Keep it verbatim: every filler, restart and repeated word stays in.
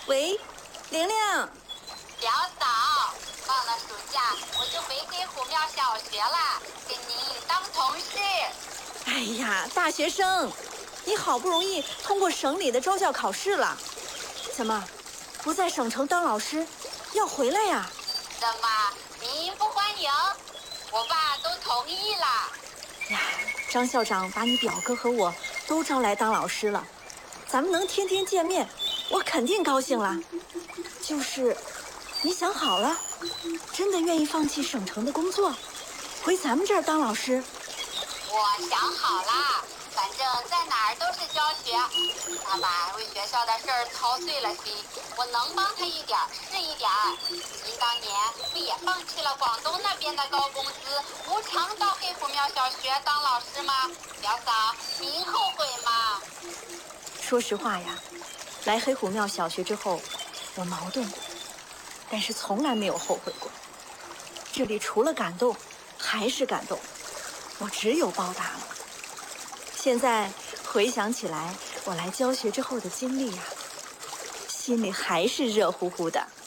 喂，玲玲。 表嫂，放了暑假我就回黑虎庙小学了，跟您当同事。 哎呀，大学生，你好不容易通过省里的招教考试了，怎么不在省城当老师，要回来呀？ 怎么您不欢迎？我爸都同意了。 呀，张校长把你表哥和我都招来当老师了，咱们能天天见面，我肯定高兴啦。就是，你想好了，真的愿意放弃省城的工作，回咱们这儿当老师？ 我想好了，反正在哪儿都是教学。爸爸为学校的事儿操碎了心，我能帮他一点是一点儿。您当年不也放弃了广东那边的高工资，无偿到黑虎庙小学当老师吗？表嫂，您后悔吗？ 说实话呀，来黑虎庙小学之后，我矛盾过，但是从来没有后悔过。这里除了感动，还是感动，我只有报答了。现在回想起来，我来教学之后的经历呀，心里还是热乎乎的。